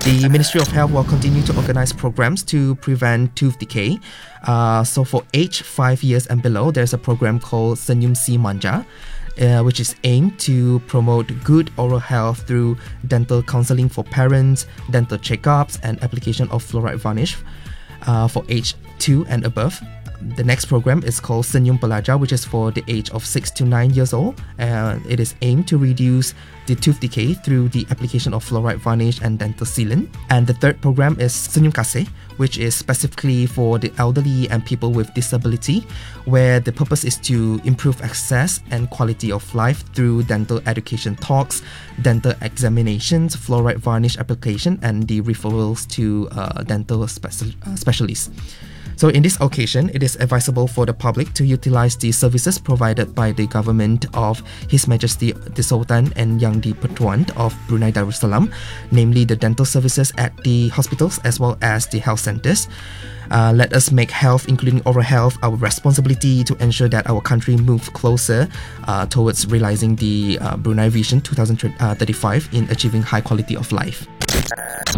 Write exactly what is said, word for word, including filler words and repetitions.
The Ministry of Health will continue to organize programs to prevent tooth decay. Uh, so for age five years and below, there's a program called Senyum Si Manja, uh, which is aimed to promote good oral health through dental counseling for parents, dental checkups, and application of fluoride varnish uh, for age two and above. The next program is called Senyum Pelajar, which is for the age of six to nine years old. Uh, it is aimed to reduce the tooth decay through the application of fluoride varnish and dental sealant. And the third program is Senyum Kasih, which is specifically for the elderly and people with disability, where the purpose is to improve access and quality of life through dental education talks, dental examinations, fluoride varnish application, and the referrals to uh, dental speci- uh, specialists. So in this occasion, it is advisable for the public to utilize the services provided by the government of His Majesty the Sultan and Yang di Pertuan of Brunei Darussalam, namely the dental services at the hospitals as well as the health centers. Uh, let us make health, including oral health, our responsibility to ensure that our country moves closer uh, towards realizing the uh, Brunei Vision twenty thirty-five in achieving high quality of life.